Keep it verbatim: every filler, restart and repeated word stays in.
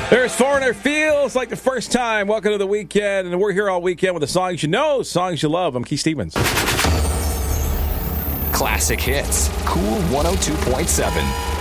There's Foreigner, Feels Like the First Time. Welcome to the weekend, and we're here all weekend with the songs you know, songs you love. I'm Keith Stevens. Classic hits. Cool one oh two point seven.